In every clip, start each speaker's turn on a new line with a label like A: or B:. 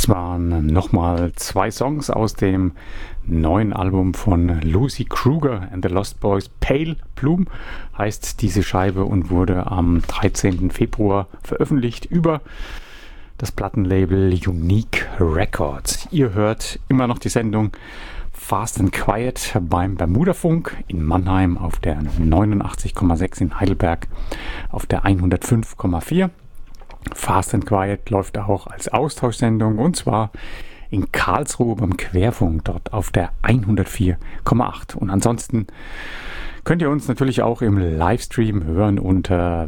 A: waren nochmal 2 Songs aus dem neuen Album von Lucy Kruger and the Lost Boys. Pale Bloom heißt diese Scheibe und wurde am 13. Februar veröffentlicht über das Plattenlabel Unique Records. Ihr hört immer noch die Sendung Fast and Quiet beim Bermudafunk in Mannheim auf der 89,6, in Heidelberg auf der 105,4. Fast and Quiet läuft auch als Austauschsendung und zwar in Karlsruhe beim Querfunk, dort auf der 104,8. Und ansonsten könnt ihr uns natürlich auch im Livestream hören unter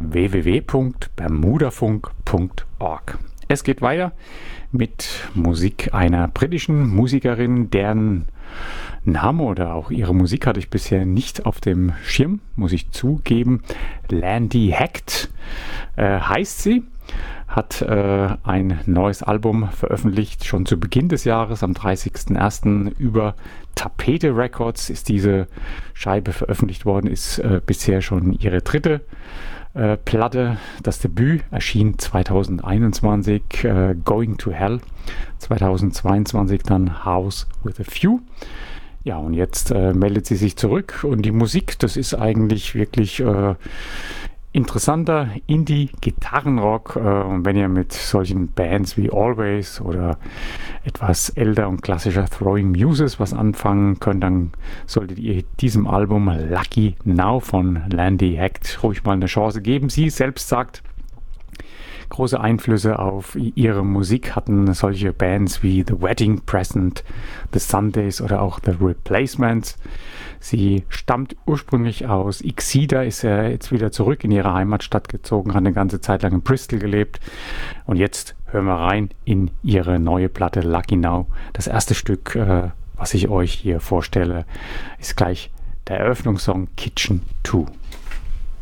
A: www.bermudafunk.org. Es geht weiter mit Musik einer britischen Musikerin, deren Name oder auch ihre Musik hatte ich bisher nicht auf dem Schirm, muss ich zugeben. Landy Hecht heißt sie. Hat ein neues Album veröffentlicht, schon zu Beginn des Jahres, am 30.01. über Tapete Records ist diese Scheibe veröffentlicht worden, ist bisher schon ihre dritte Platte. Das Debüt erschien 2021, Going to Hell, 2022 dann House with a Few. Ja, und jetzt meldet sie sich zurück und die Musik, das ist eigentlich wirklich interessanter Indie-Gitarrenrock. Und wenn ihr mit solchen Bands wie Always oder etwas älter und klassischer Throwing Muses was anfangen könnt, dann solltet ihr diesem Album Lucky Now von Landy Hecht ruhig mal eine Chance geben. Sie selbst sagt, große Einflüsse auf ihre Musik hatten solche Bands wie The Wedding Present, The Sundays oder auch The Replacements. Sie stammt ursprünglich aus Exeter, ist jetzt wieder zurück in ihre Heimatstadt gezogen, hat eine ganze Zeit lang in Bristol gelebt. Und jetzt hören wir rein in ihre neue Platte Lucky Now. Das erste Stück, was ich euch hier vorstelle, ist gleich der Eröffnungssong Kitchen 2.